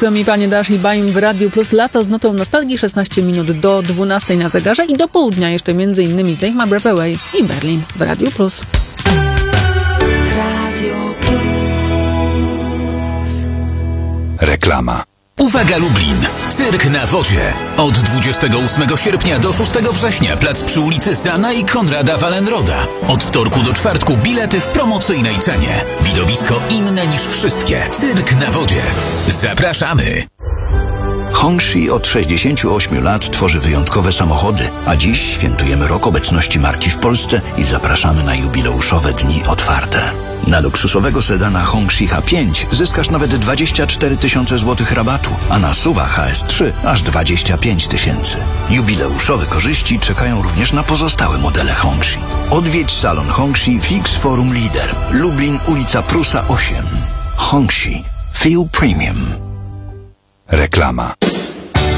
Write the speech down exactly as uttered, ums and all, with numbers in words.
mi panie Dash i Baim w Radiu Plus. Lato z notą nostalgii, szesnaście minut do dwunastej na zegarze i do południa jeszcze m.in. Take My Breath Away i Berlin w Radiu Plus. Radio Plus. Reklama. Uwaga Lublin! Cyrk na wodzie. Od dwudziestego ósmego sierpnia do szóstego września plac przy ulicy Sana i Konrada Wallenroda. Od wtorku do czwartku bilety w promocyjnej cenie. Widowisko inne niż wszystkie. Cyrk na wodzie. Zapraszamy! Hongxi od sześćdziesięciu ośmiu lat tworzy wyjątkowe samochody, a dziś świętujemy rok obecności marki w Polsce i zapraszamy na jubileuszowe dni otwarte. Na luksusowego sedana Hongxi H pięć zyskasz nawet dwadzieścia cztery tysiące złotych rabatu, a na SUV-a H S trzy aż dwadzieścia pięć tysięcy. Jubileuszowe korzyści czekają również na pozostałe modele Hongxi. Odwiedź salon Hongxi Fix Forum Lider. Lublin, ulica Prusa osiem. Hongxi. Feel Premium. Reklama.